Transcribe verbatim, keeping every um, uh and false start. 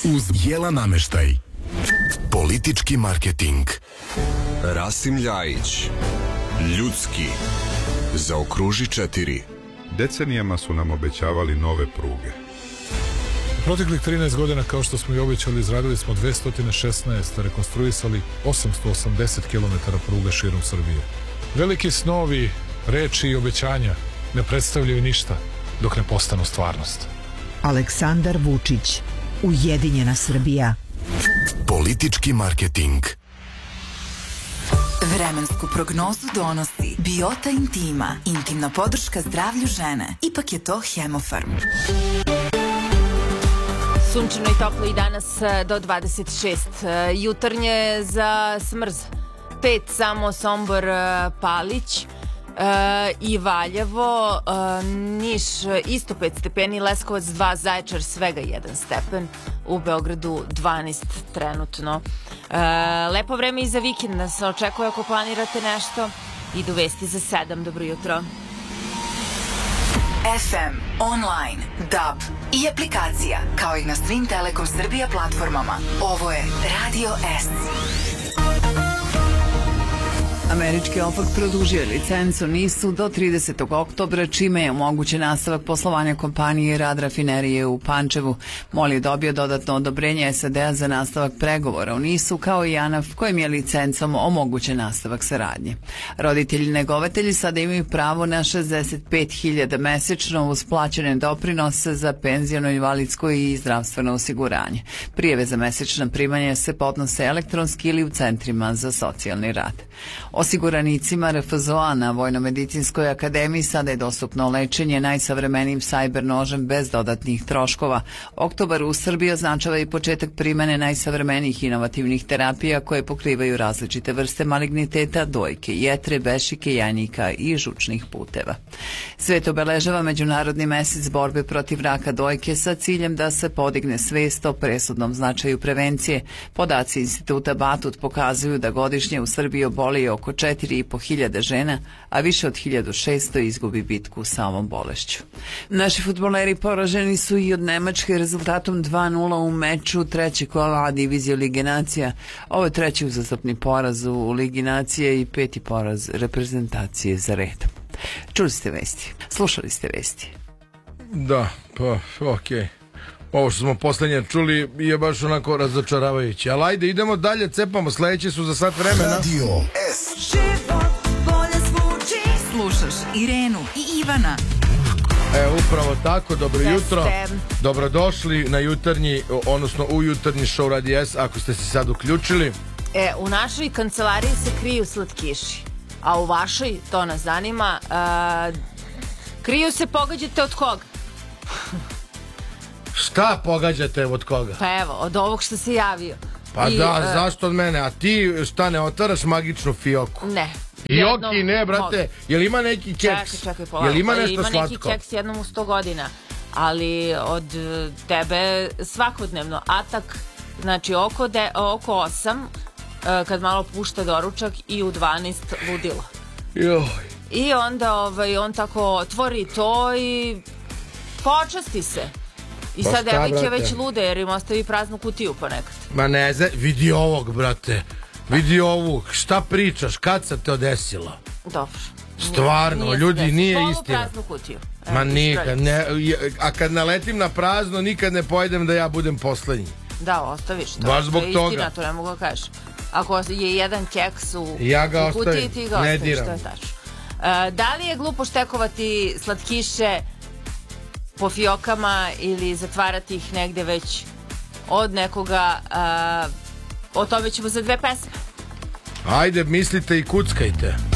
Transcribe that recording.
uz Jela Nameštaj. Politički marketing. Rasim Ljajić. Ljudski. Zaokruži četiri. Decenijama su nam obećavali nove pruge. U proteklih trinaest godina, kao što smo i obećali, izradili smo dvesta šesnaest, rekonstruisali osamsto osamdeset kilometara pruga širom Srbije. Veliki snovi, reči i obećanja ne predstavljaju ništa dok ne postanu stvarnost. Aleksandar Vučić, Ujedinjena Srbija. Politički marketing. Vremensku prognozu donosi Biota Intima, intimna podrška zdravlju žene. Ipak je to Hemofarm. Sunčano i toplo i danas do dvadeset šest. Jutarnje za smrz. pet samo Sombor, Palić i Valjevo. Niš isto pet stepeni, Leskovac dva, Zaječar svega jedan stepen, u Beogradu dvanaest trenutno. Lepo vreme i za vikend nas očekuje ako planirate nešto. Idu vesti za sedam. Dobro jutro. F M, online, D A B i aplikacija, kao i na svim Telekom Srbija platformama. Ovo je Radio S. Američki OFAC produžio licencu NIS-u do tridesetog oktobra, čime je omogućen nastavak poslovanja kompanije Rad rafinerije u Pančevu. MOL je dobio dodatno odobrenje S A D-a za nastavak pregovora u NIS-u, kao i JANAF, kojim je licencom omogućen nastavak saradnje. Roditelji negovatelji sada imaju pravo na šezdeset pet hiljada mesečno uz plaćene doprinose za penziono, invalidsko i zdravstveno osiguranje. Prijave za mesečna primanja se podnose elektronski ili u centrima za socijalni rad. Osiguranicima R F Z O-a na Vojno-medicinskoj akademiji sada je dostupno lečenje najsavremenijim sajber nožem bez dodatnih troškova. Oktobar u Srbiji označava i početak primene najsavremenijih inovativnih terapija koje pokrivaju različite vrste maligniteta, dojke, jetre, bešike, jajnika i žučnih puteva. Svet obeležava Međunarodni mesec borbe protiv raka dojke sa ciljem da se podigne svest o presudnom značaju prevencije. Podaci Instituta Batut pokazuju da godišnje u Srbiji oboli oko četiri i po hiljade žena, a više od hiljadu šesto izgubi bitku sa ovom bolešću. Naši fudbaleri poraženi su i od Nemačke rezultatom dva nula u meču trećeg kola divizije Lige nacija. Ovo je treći uzastopni poraz u Ligi nacije i peti poraz reprezentacije za redom. Čuli ste vesti, slušali ste vesti. Da, pa okej. Okay. Ovo što smo poslednje čuli je baš onako razočaravajuće. Ali ajde, idemo dalje, cepamo, sledeći su za sat vremena. Radio S. Život bolje zvuči. Slušaš Irenu i Ivana. E, upravo tako, dobro jutro. Dobrodošli na jutarnji, odnosno u jutarnji show Radio S, ako ste se sad uključili. E, u našoj kancelariji se kriju slatkiši, a u vašoj, to nas zanima, a, kriju se, pogađate od koga? Šta pogađate od koga? Pa evo, od ovog što se javio. Pa I, da, uh, zašto od mene? A ti šta, ne otvaraš magičnu fioku? Ne. Fioki ne, brate. Jel ima neki keks? Čekaj, čekaj, polako. Jel ima nešto ima slatko? Ima neki keks jednom u sto godina. Ali od tebe svakodnevno atak, znači oko, de, oko osam, kad malo pušta doručak, i u dvanaest ludilo. Joj. I onda ovaj, on tako otvori to i počasti se. I sad devojke već lude jer im ostavi praznu kutiju ponekad. Ma ne znam, vidi ovog, brate. Vidi ovog, šta pričaš, kad se to desilo? Dobro. Stvarno, nije ljudi, desilo. Nije istina. Praznu kutiju. Evo, ma nikad, ne, a kad naletim na prazno, nikad ne pojedem da ja budem poslednji. Da, ostaviš to. Baš zbog to je toga. Istina, to ne mogu da kažeš. Ako je jedan keks u, ja ga u kutiji, ti ga ne ostaviš, diram. to je tačno. Uh, da li je glupo štekovati slatkiše po fiokama ili zatvarati ih negde već od nekoga? Uh, o tome ćemo za dve pesme. Ajde, mislite i kuckajte.